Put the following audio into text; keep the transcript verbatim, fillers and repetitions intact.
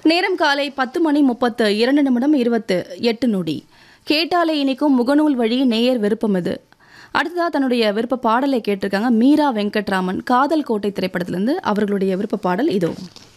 நேரம் காலை பத்து மணி முப்பத்து இரண்டு நிமிடம் இருபத்து எட்டு நொடி. கேட்டாலே இனிக்கும் முகநூல் வழி நேயர் விருப்பம் இது. அடுத்ததாக தன்னுடைய விருப்ப பாடலை கேட்டிருக்காங்க மீரா வெங்கட்ராமன். காதல் கோட்டை திரைப்படத்திலிருந்து அவர்களுடைய விருப்ப பாடல் இதோ.